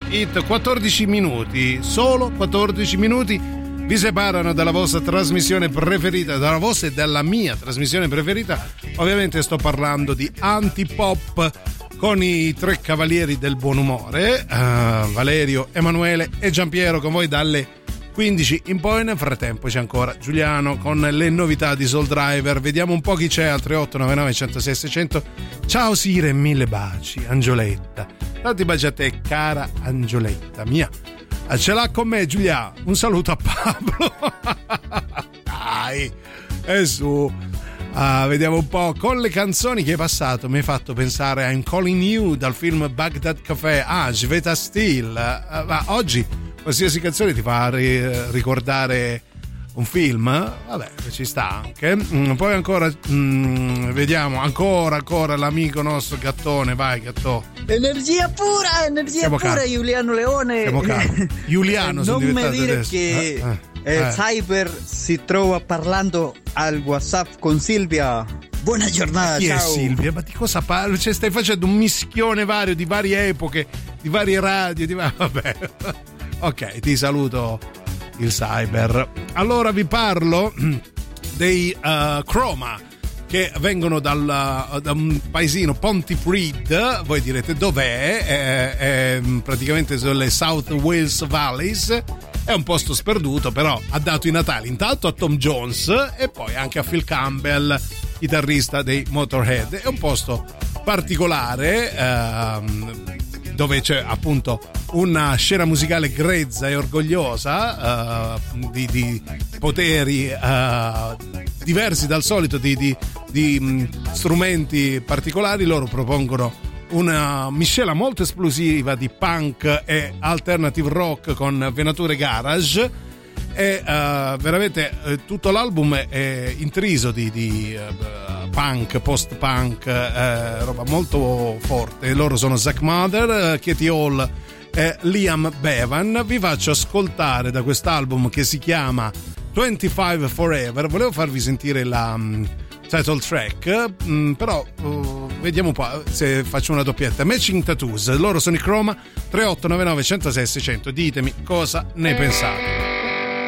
Hit. 14 minuti, solo 14 minuti vi separano dalla vostra trasmissione preferita, dalla vostra e dalla mia trasmissione preferita. Ovviamente sto parlando di Antipop con i tre cavalieri del buon umore, Valerio, Emanuele e Giampiero, con voi dalle 15 in poi. Nel frattempo c'è ancora Giuliano con le novità di Soul Driver. Vediamo un po' chi c'è al 3899 106 600. Ciao Sire, mille baci, Angioletta. Tanti baci a te, cara Angioletta mia. Ce l'ha con me Giulia, un saluto a Pablo. Dai, e su. Vediamo un po'. Con le canzoni che hai passato mi hai fatto pensare a I'm Calling You dal film Baghdad Café. Sveta Steel. Ma oggi qualsiasi canzone ti fa ricordare un film, vabbè, ci sta anche. Poi ancora vediamo ancora l'amico nostro Gattone. Vai Gattò, energia pura Giuliano Leone. Giuliano, non mi dire adesso che Cyber si trova parlando al WhatsApp con Silvia. Buona giornata. Chi ciao. è Silvia? Ma di cosa parli? Cioè, stai facendo un mischione vario di varie epoche, di varie radio, vabbè. Ok, ti saluto il Cyber. Allora vi parlo dei Chroma, che vengono da un paesino Pontypridd. Voi direte dov'è? È praticamente sulle South Wales Valleys. È un posto sperduto, però ha dato i natali intanto a Tom Jones e poi anche a Phil Campbell, chitarrista dei Motorhead. È un posto particolare dove c'è appunto una scena musicale grezza e orgogliosa, di poteri diversi dal solito, di strumenti particolari. Loro propongono una miscela molto esplosiva di punk e alternative rock con venature garage, e veramente tutto l'album è intriso di punk, post-punk, roba molto forte. Loro sono Zach Mother, Katie Hall e Liam Bevan. Vi faccio ascoltare da quest'album che si chiama 25 Forever. Volevo farvi sentire la title track, però vediamo un po' se faccio una doppietta. Matching Tattoos, loro sono i Chroma. 3899 106 600. Ditemi cosa ne pensate.